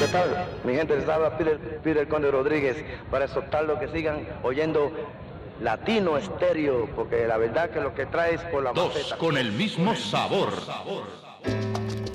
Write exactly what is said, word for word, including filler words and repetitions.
¿Qué tal? Mi gente, les habla Peter, Peter Conde Rodríguez para exhortarlos que sigan oyendo Latino Estéreo, porque la verdad que lo que trae es por la Dos maceta. con el mismo sabor.